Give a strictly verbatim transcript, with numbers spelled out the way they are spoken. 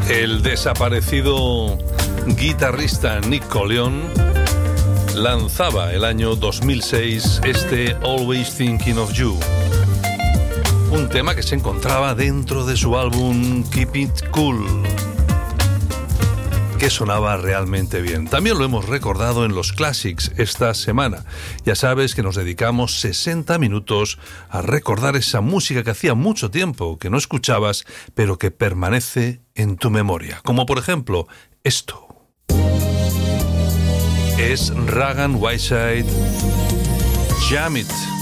El desaparecido guitarrista Nick Collion lanzaba el año dos mil seis este Always Thinking of You, un tema que se encontraba dentro de su álbum Keep It Cool, que sonaba realmente bien. También lo hemos recordado en los Classics esta semana. Ya sabes que nos dedicamos sesenta minutos a recordar esa música que hacía mucho tiempo que no escuchabas, pero que permanece en tu memoria. Como por ejemplo esto. Es Rag and Whiteside, Jam It.